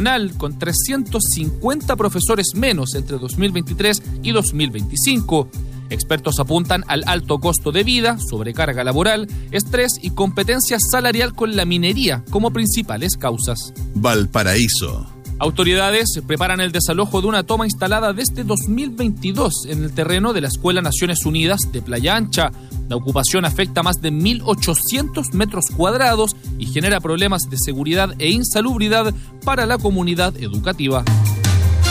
nacional, con 350 profesores menos entre 2023 y 2025. Expertos apuntan al alto costo de vida, sobrecarga laboral, estrés y competencia salarial con la minería como principales causas. Valparaíso. Autoridades preparan el desalojo de una toma instalada desde 2022 en el terreno de la Escuela Naciones Unidas de Playa Ancha. La ocupación afecta a más de 1.800 metros cuadrados y genera problemas de seguridad e insalubridad para la comunidad educativa.